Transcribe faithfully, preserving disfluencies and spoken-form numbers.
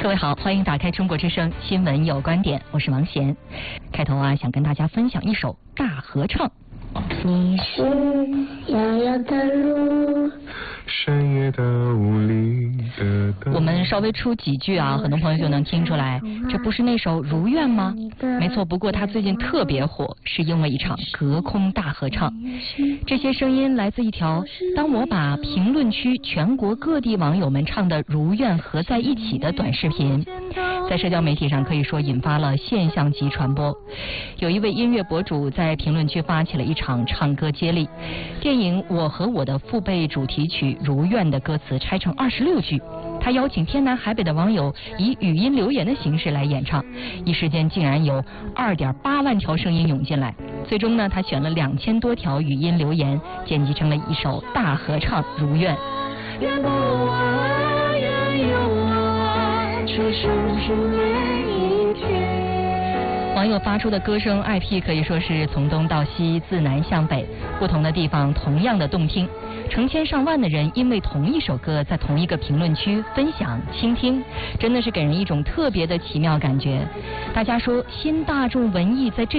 各位好，欢迎打开中国之声新闻有观点，我是王贤。开头啊，想跟大家分享一首大合唱。 你是遥遥的路， 深夜的无力的灯。 我们稍微出几句啊，很多朋友就能听出来，这不是那首《如愿》吗？没错，不过它最近特别火，是因为一场隔空大合唱。这些声音来自一条当我把评论区全国各地网友们唱的《如愿》合在一起的短视频，在社交媒体上可以说引发了现象级传播。有一位音乐博主在评论区发起了一场唱歌接力，电影《我和我的父辈》主题曲《如愿》的歌词拆成二十六句，他邀请天南海北的网友以语音留言的形式来演唱，一时间竟然有二点八万条声音涌进来。最终呢，他选了两千多条语音留言，剪辑成了一首大合唱《如愿》。 愿不我，愿有我，出生出每一天。 网友发出的歌声 I P 可以说是从东到西，自南向北，不同的地方同样的动听。成千上万的人因为同一首歌在同一个评论区分享倾听，真的是给人一种特别的奇妙感觉。大家说新大众文艺在这